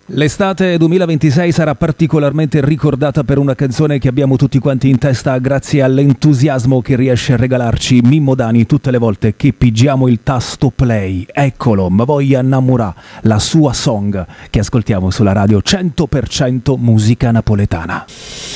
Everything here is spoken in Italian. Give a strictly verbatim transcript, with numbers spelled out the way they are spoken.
L'estate duemilaventisei sarà particolarmente ricordata per una canzone che abbiamo tutti quanti in testa grazie all'entusiasmo che riesce a regalarci Mimmo Dani tutte le volte che pigiamo il tasto play. Eccolo, Ma voglia innamorà, la sua song che ascoltiamo sulla radio cento per cento musica napoletana.